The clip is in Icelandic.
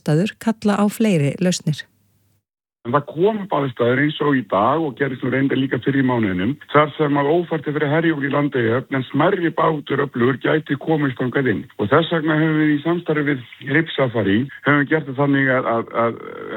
aðstæður kalla á fleiri lausnir. En það kom upp aðstæður eins og í dag og gerist nú reyndar líka fyrir í mánuðinum. Þar sem að ófært er fyrir Herjólf í Landeyjahöfn en smærri bátur öflugur gæti komist þangað inn. Og þess vegna höfum við í samstarfi við Rifsafari höfum gert það þannig að